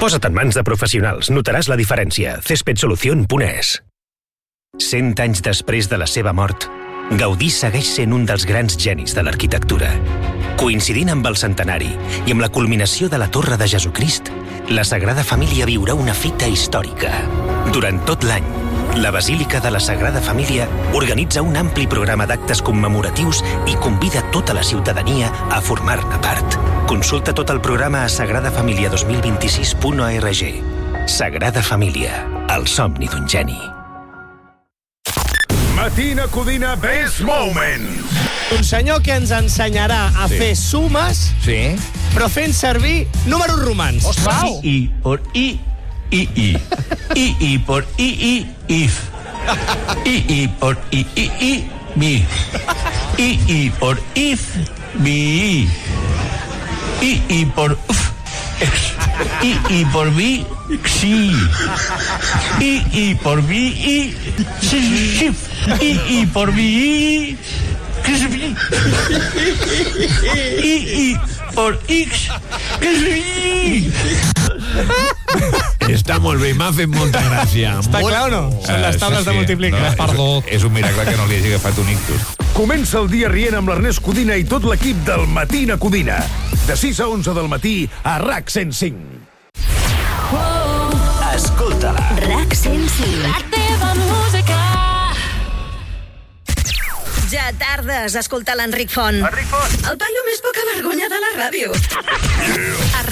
Posa't en mans de professionals, notaràs la diferència. Cespedsolucion.es. 100 anys després de la seva mort, Gaudí segueix sent un dels grans genis de l'arquitectura. Coincidint amb el centenari i amb la culminació de la Torre de Jesucrist, la Sagrada Família viurà una fita històrica. Durant tot l'any, la Basílica de la Sagrada Família organitza un ampli programa d'actes commemoratius i convida tota la ciutadania a formar-ne part. Consulta tot el programa a sagradafamilia2026.org. Sagrada Família, el somni d'un geni. Matina Codina Best Moment. Un senyor que ens ensenyarà a fer sumes, però fent servir números romans. Ostres! I por I, por I, if. I por I, mi. I por if, mi. I por uf, ex. I por vi, xi. I por vi, xif. I por vi, xif. I por x, xif. Està molt bé, m'ha fet molta gràcia. Està clar o no? Són les taules de multiplicar. Perdó. És un miracle que no li hagi agafat un ictus. Comença el dia rient amb l'Ernest Codina i tot l'equip del Matina Codina. De 6 a 11 del matí a RAC 105. Escolta-la. RAC 105. La teva música. Ja tardes a escoltar l'Enric Font. Enric Font. El paio més poca vergonya de la ràdio. A